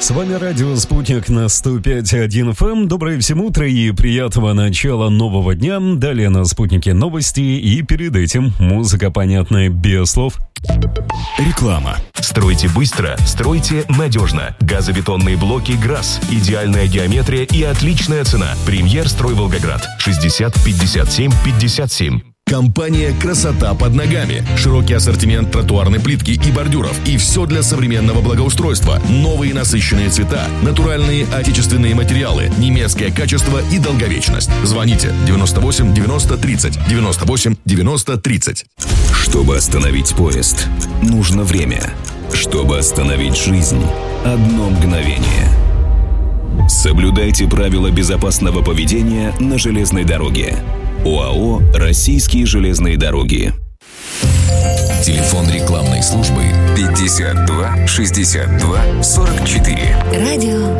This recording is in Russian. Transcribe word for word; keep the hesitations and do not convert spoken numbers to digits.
С вами радио «Спутник» на сто пять и один эф эм. Доброе всем утро и приятного начала нового дня. Далее на «Спутнике» новости и перед этим музыка, понятная без слов. Реклама. Стройте быстро, стройте надежно. Газобетонные блоки ГРАС. Идеальная геометрия и отличная цена. Премьер Строй Волгоград. шестьдесят пятьдесят семь пятьдесят семь. Компания «Красота под ногами». Широкий ассортимент тротуарной плитки и бордюров. И все для современного благоустройства. Новые насыщенные цвета, натуральные отечественные материалы, немецкое качество и долговечность. Звоните девяносто восемь девяносто тридцать, девяносто восемь девяносто тридцать. Чтобы остановить поезд, нужно время. Чтобы остановить жизнь, одно мгновение. Соблюдайте правила безопасного поведения на железной дороге. ОАО «Российские железные дороги». Телефон рекламной службы пятьдесят два шестьдесят два сорок четыре. Радио